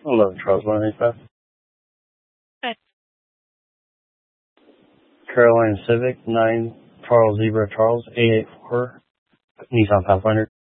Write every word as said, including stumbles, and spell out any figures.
eleven Charles one eighty-five. Good. Carolina Civic nine Charles Zebra Charles eight eight four Nissan Pathfinder.